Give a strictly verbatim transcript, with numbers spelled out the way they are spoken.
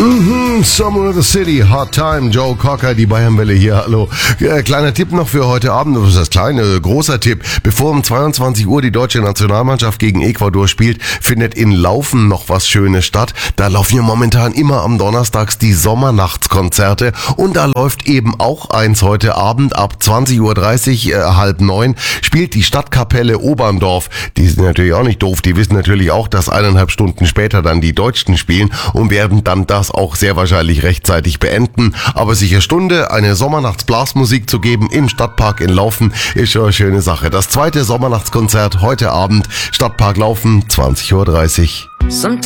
Mhm, Summer of the City, Hot Time, Joe Cocker, die Bayernwelle hier, hallo. Äh, kleiner Tipp noch für heute Abend, das ist das kleine, großer Tipp. Bevor um zweiundzwanzig Uhr die deutsche Nationalmannschaft gegen Ecuador spielt, findet in Laufen noch was Schönes statt. Da laufen ja momentan immer am Donnerstags die Sommernachtskonzerte und da läuft eben auch eins heute Abend ab zwanzig Uhr dreißig, äh, halb neun, spielt die Stadtkapelle Oberndorf. Die sind natürlich auch nicht doof, die wissen natürlich auch, dass eineinhalb Stunden später dann die Deutschen spielen und werden dann das auch sehr wahrscheinlich rechtzeitig beenden. Aber sicher Stunde, eine Sommernachtsblasmusik zu geben im Stadtpark in Laufen, ist schon eine schöne Sache. Das zweite Sommernachtskonzert heute Abend, Stadtpark Laufen, zwanzig Uhr dreißig. Sometimes